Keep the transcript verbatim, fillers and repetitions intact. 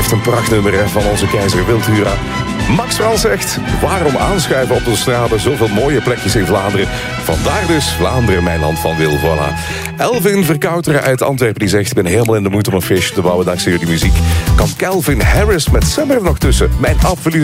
blijft een prachtnummer hè, van onze keizer Wildhura. Max Frans zegt, waarom aanschuiven op de straten? Zoveel mooie plekjes in Vlaanderen. Vandaar dus Vlaanderen, mijn land van wil. Voilà. Elvin Verkouteren uit Antwerpen die zegt, ik ben helemaal in de moed om een feestje te bouwen dankzij jullie muziek. Kan Calvin Harris met Summer nog tussen? Mijn absolute